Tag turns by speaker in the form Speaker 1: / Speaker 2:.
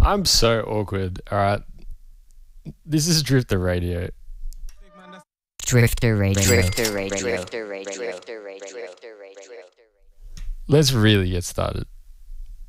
Speaker 1: I'm so awkward. All right. This is Drifter Radio.
Speaker 2: Drifter Radio.
Speaker 1: Let's really get started.